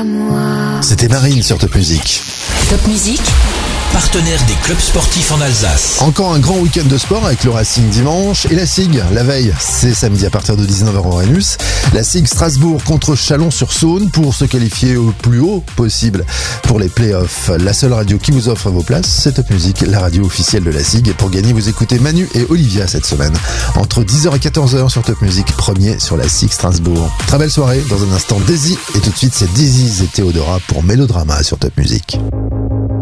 moi. C'était Marine sur Top Music. Top Music, partenaire des clubs sportifs en Alsace. Encore un grand week-end de sport avec le Racing dimanche et la SIG la veille. C'est samedi à partir de 19h en Rhenus. La SIG Strasbourg contre Chalon-sur-Saône pour se qualifier au plus haut possible pour les playoffs. La seule radio qui vous offre vos places, c'est Top Music, la radio officielle de la SIG. Et pour gagner, vous écoutez Manu et Olivia cette semaine. Entre 10h et 14h sur Top Music, premier sur la SIG Strasbourg. Très belle soirée, dans un instant Daisy. Et tout de suite, c'est Daisy et Théodora pour Mélodrama sur Top Music.